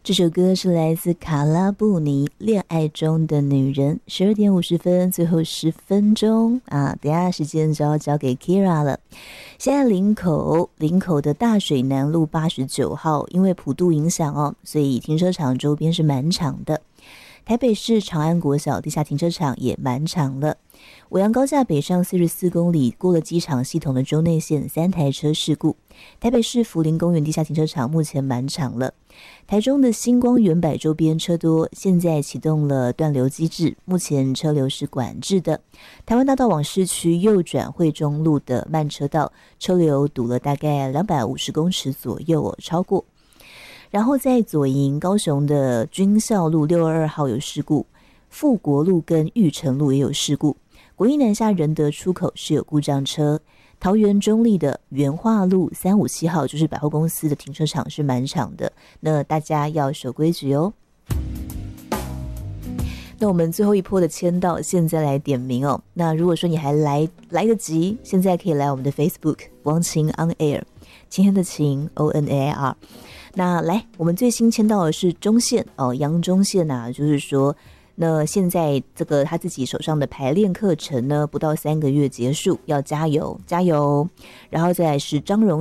这首歌是来自卡拉布尼《恋爱中的女人》。12点50分，最后10分钟啊！等一下时间就要交给 Kira 了。现在林口的大水南路89号，因为普渡影响哦，所以停车场周边是满场的。台北市长安国小地下停车场也满场了。尾阳高架北上44公里，过了机场系统的州内线3台车事故。台北市福林公园地下停车场目前满场了。台中的星光远百周边车多，现在启动了断流机制，目前车流是管制的。台湾大道往市区右转惠中路的慢车道，车流堵了大概250公尺左右哦，超过。然后在左营高雄的军校路622号有事故，富国路跟玉成路也有事故。国一南下仁德出口是有故障车，桃园中立的元化路357号就是百货公司的停车场是满场的，那大家要守规矩哦。那我们最后一波的签到现在来点名哦。那如果说你还来得及，现在可以来我们的 Facebook 王晴 on air， 晴天的晴 ONAIR。那来，我们最新签到的是中线哦，杨中线啊，就是说。那现在这个他自己手上的排练课程呢，不到3个月结束，要加油加油。然后再来是张荣